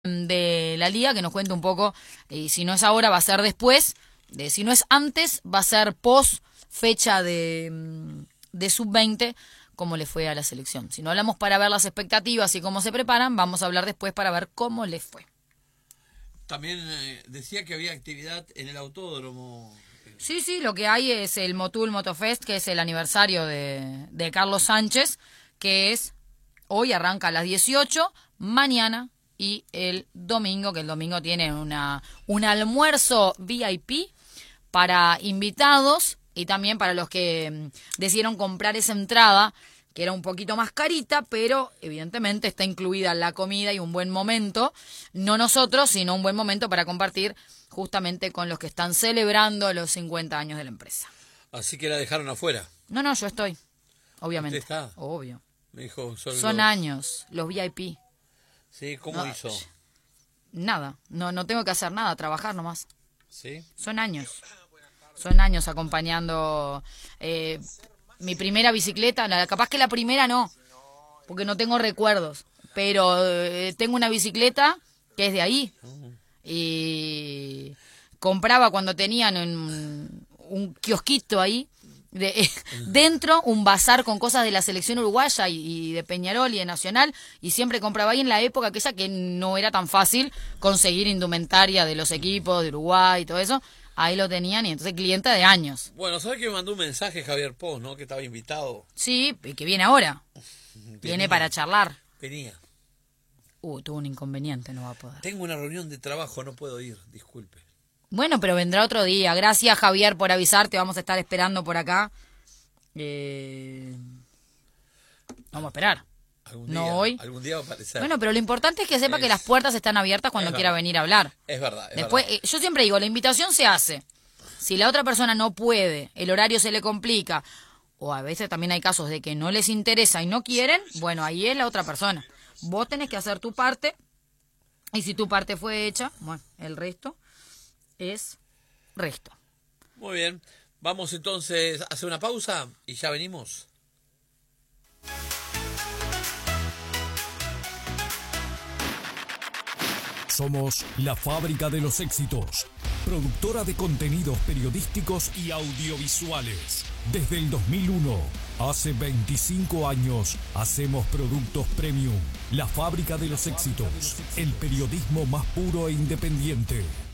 de la liga que nos cuente un poco, y si no es ahora va a ser después, si no es antes va a ser post fecha de sub-20, cómo le fue a la selección. Si no hablamos para ver las expectativas y cómo se preparan, vamos a hablar después para ver cómo les fue. También decía que había actividad en el autódromo. Sí, lo que hay es el Motul Motofest, que es el aniversario de Carlos Sánchez, que es hoy, arranca a las 18, mañana y el domingo, que el domingo tiene un almuerzo VIP para invitados y también para los que decidieron comprar esa entrada, que era un poquito más carita, pero evidentemente está incluida la comida y un buen momento, no nosotros, sino un buen momento para compartir justamente con los que están celebrando los 50 años de la empresa. Así que la dejaron afuera. No, yo estoy, obviamente. ¿Usted está? Obvio. Me dijo, son años, los VIP. Sí, ¿cómo hizo? Nada, no tengo que hacer nada, trabajar nomás. ¿Sí? Son años acompañando mi primera bicicleta, capaz que la primera no, porque no tengo recuerdos, pero tengo una bicicleta que es de ahí. Y compraba cuando tenían un kiosquito ahí, dentro un bazar con cosas de la selección uruguaya y de Peñarol y de Nacional, y siempre compraba ahí en la época aquella que no era tan fácil conseguir indumentaria de los equipos de Uruguay y todo eso. Ahí lo tenían, y entonces clienta de años. Bueno, ¿sabes que me mandó un mensaje Javier Pos, ¿no? Que estaba invitado. Sí, que viene ahora. Viene para charlar. Venía. Tuvo un inconveniente, no va a poder. Tengo una reunión de trabajo, no puedo ir, disculpe. Bueno, pero vendrá otro día. Gracias, Javier, por avisarte. Vamos a estar esperando por acá. Vamos a esperar. Algún día va a aparecer. Bueno, pero lo importante es que sepa que las puertas están abiertas cuando quiera venir a hablar. Es verdad. Después, yo siempre digo, la invitación se hace. Si la otra persona no puede, el horario se le complica, o a veces también hay casos de que no les interesa y no quieren, bueno, ahí es la otra persona. Vos tenés que hacer tu parte, y si tu parte fue hecha, bueno, el resto es resto. Muy bien, vamos entonces a hacer una pausa y ya venimos. Somos la fábrica de los éxitos, productora de contenidos periodísticos y audiovisuales. Desde el 2001, hace 25 años, hacemos productos premium. La fábrica de los éxitos, el periodismo más puro e independiente.